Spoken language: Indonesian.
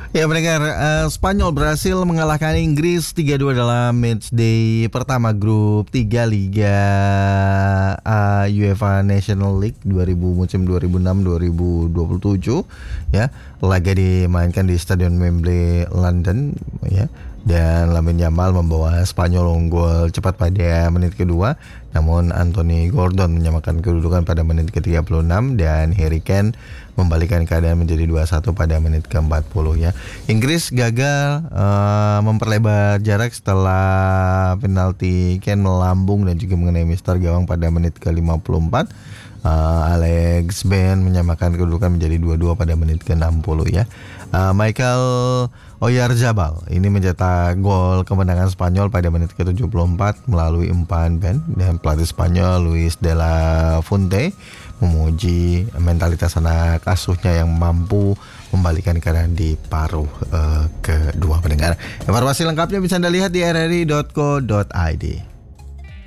Ya pendengar, Spanyol berhasil mengalahkan Inggris 3-2 dalam matchday pertama grup 3 Liga UEFA National League musim 2006-2027 ya. Laga dimainkan di Stadion Wembley, London ya. Dan Lamine Yamal membawa Spanyol unggul cepat pada menit kedua, namun Anthony Gordon menyamakan kedudukan pada menit ke-36 dan Harry Kane membalikkan keadaan menjadi 2-1 pada menit ke-40 ya. Inggris gagal memperlebar jarak setelah penalti Kane melambung dan juga mengenai mister gawang pada menit ke-54. Alex Ben menyamakan kedudukan menjadi 2-2 pada menit ke-60 ya. Michael Oyarzabal ini mencetak gol kemenangan Spanyol pada menit ke-74 melalui umpan Ben, dan pelatih Spanyol Luis de la Fuente memuji mentalitas anak asuhnya yang mampu membalikan keadaan di paruh kedua pendengar. Informasi lengkapnya bisa Anda lihat di rri.co.id.